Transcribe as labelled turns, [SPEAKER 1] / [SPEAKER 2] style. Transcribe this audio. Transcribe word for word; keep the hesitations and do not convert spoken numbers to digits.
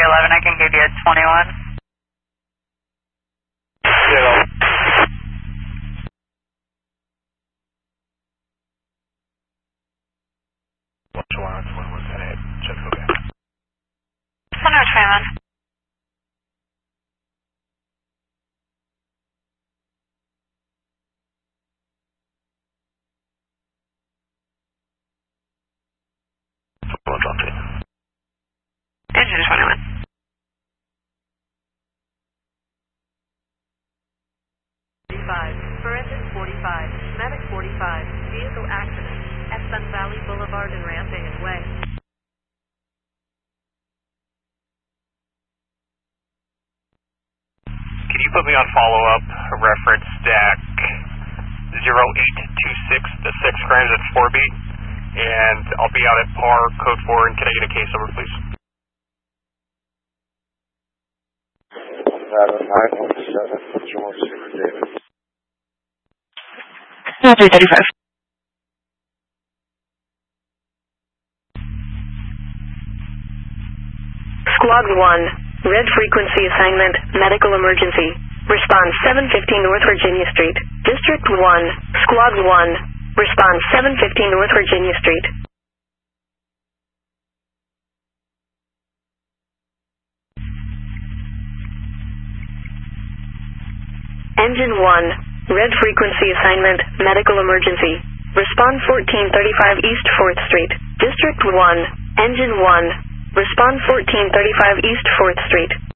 [SPEAKER 1] three eleven, I can give you a twenty-one.
[SPEAKER 2] Zero. What's one? One was that it? Check okay.
[SPEAKER 1] one oh twenty-one.
[SPEAKER 2] What's on it?
[SPEAKER 1] Engine twenty-one.
[SPEAKER 3] forty-five, for engine forty-five, medic forty-five, vehicle accident, at Sun Valley Boulevard and Ramping Way.
[SPEAKER 2] Can you put me on follow-up, reference stack zero eight two six, the six grams at four beat, and I'll be out at par, code four, and can I get a case number, please?
[SPEAKER 4] nine one seven, George Zero David.
[SPEAKER 1] three thirty-five.
[SPEAKER 3] Squad one, red frequency assignment, medical emergency. Response seven fifteen North Virginia Street. District one, Squad one, response seven fifteen North Virginia Street. Engine one, red frequency assignment, medical emergency. Respond fourteen thirty-five East fourth Street. District one, Engine one, respond fourteen thirty-five East fourth Street.